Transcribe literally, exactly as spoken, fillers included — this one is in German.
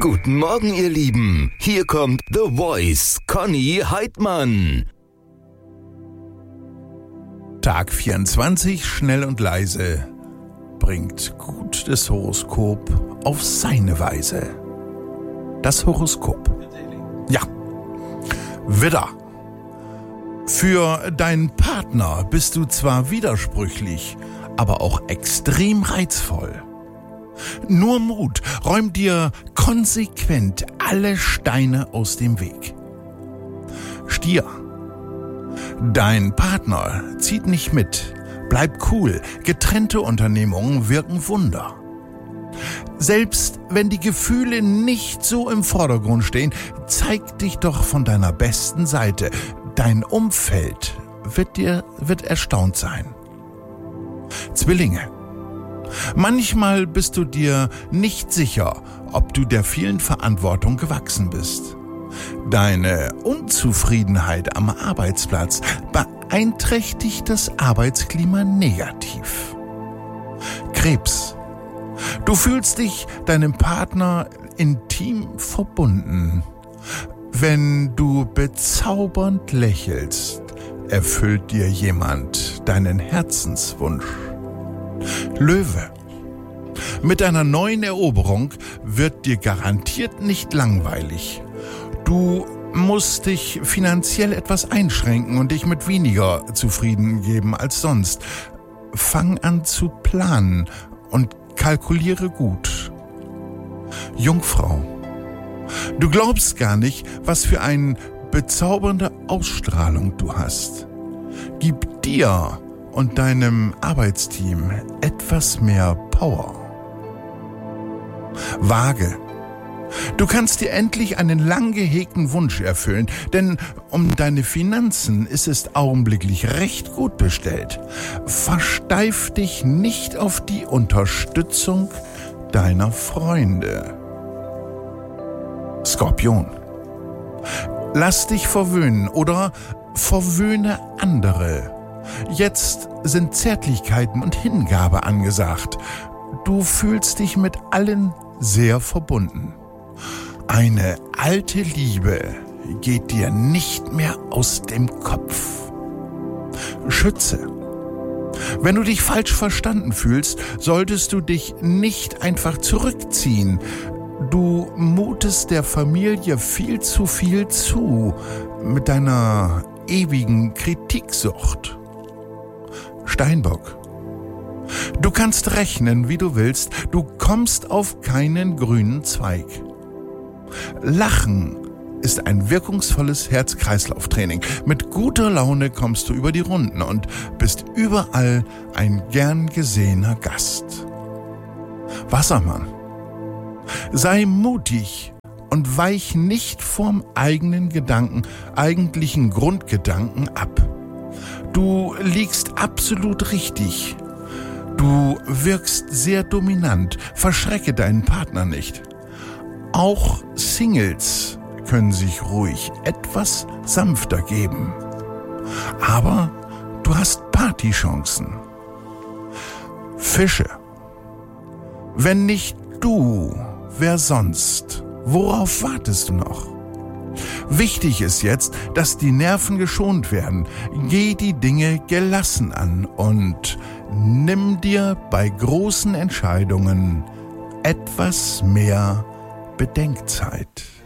Guten Morgen, ihr Lieben. Hier kommt The Voice, Conny Heidmann. Tag vierundzwanzig, schnell und leise, bringt gut das Horoskop auf seine Weise. Das Horoskop. Ja. Widder. Für deinen Partner bist du zwar widersprüchlich, aber auch extrem reizvoll. Nur Mut, räum dir konsequent alle Steine aus dem Weg. Stier. Dein Partner zieht nicht mit, bleib cool, getrennte Unternehmungen wirken Wunder. Selbst wenn die Gefühle nicht so im Vordergrund stehen, zeig dich doch von deiner besten Seite. Dein Umfeld wird dir wird erstaunt sein. Zwillinge. Manchmal bist du dir nicht sicher, ob du der vielen Verantwortung gewachsen bist. Deine Unzufriedenheit am Arbeitsplatz beeinträchtigt das Arbeitsklima negativ. Krebs. Du fühlst dich deinem Partner intim verbunden. Wenn du bezaubernd lächelst, erfüllt dir jemand deinen Herzenswunsch. Löwe. Mit deiner neuen Eroberung wird dir garantiert nicht langweilig. Du musst dich finanziell etwas einschränken und dich mit weniger zufrieden geben als sonst. Fang an zu planen und kalkuliere gut. Jungfrau. Du glaubst gar nicht, was für eine bezaubernde Ausstrahlung du hast. Gib dir und deinem Arbeitsteam etwas mehr Power. Waage. Du kannst dir endlich einen lang gehegten Wunsch erfüllen, denn um deine Finanzen ist es augenblicklich recht gut bestellt. Versteif dich nicht auf die Unterstützung deiner Freunde. Skorpion. Lass dich verwöhnen oder verwöhne andere. Jetzt sind Zärtlichkeiten und Hingabe angesagt. Du fühlst dich mit allen sehr verbunden. Eine alte Liebe geht dir nicht mehr aus dem Kopf. Schütze. Wenn du dich falsch verstanden fühlst, solltest du dich nicht einfach zurückziehen. Du mutest der Familie viel zu viel zu mit deiner ewigen Kritiksucht. Steinbock. Du kannst rechnen, wie du willst, du kommst auf keinen grünen Zweig. Lachen ist ein wirkungsvolles Herz-Kreislauf-Training. Mit guter Laune kommst du über die Runden und bist überall ein gern gesehener Gast. Wassermann. Sei mutig und weich nicht vom eigenen Gedanken, eigentlichen Grundgedanken ab. Du liegst absolut richtig. Du wirkst sehr dominant. Verschrecke deinen Partner nicht. Auch Singles können sich ruhig etwas sanfter geben. Aber du hast Partychancen. Fische. Wenn nicht du, wer sonst? Worauf wartest du noch? Wichtig ist jetzt, dass die Nerven geschont werden. Geh die Dinge gelassen an und nimm dir bei großen Entscheidungen etwas mehr Bedenkzeit.